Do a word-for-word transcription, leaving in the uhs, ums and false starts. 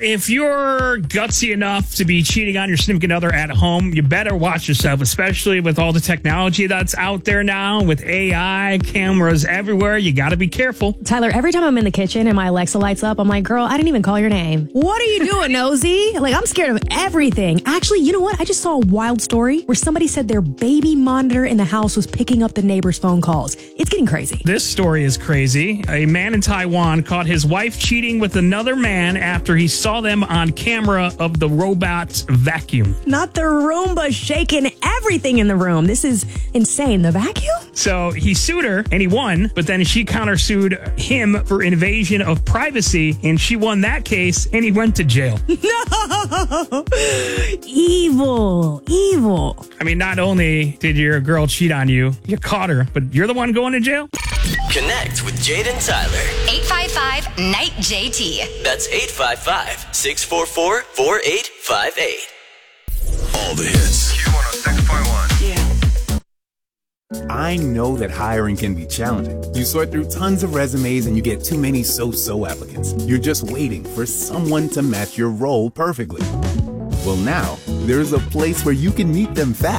if you're gutsy enough to be cheating on your significant other at home, you better watch yourself, especially with all the technology that's out there now with A I, cameras everywhere. You got to be careful. Tyler, every time I'm in the kitchen and my Alexa lights up, I'm like, girl, I didn't even call your name. What are you doing, nosy? Like, I'm scared of everything. Actually, you know what? I just saw a wild story where somebody said their baby monitor in the house was picking up the neighbor's phone calls. It's getting crazy. This story is crazy. A man in Taiwan caught his wife cheating with another man after he saw them on camera of the robot's vacuum. Not the Roomba shaking everything in the room. This is insane. The vacuum? So he sued her and he won, but then she countersued him for invasion of privacy and she won that case and he went to jail. No! Evil. Evil. I mean, not only did your girl cheat on you, you caught her, but you're the one going to jail? Connect with Jade and Tyler. eight five five, N I G H J T. That's eight five five, six four four, four eight five eight. All the hits. Q one oh six point one. I know that hiring can be challenging. You sort through tons of resumes and you get too many so-so applicants. You're just waiting for someone to match your role perfectly. Well, now, there's a place where you can meet them fast.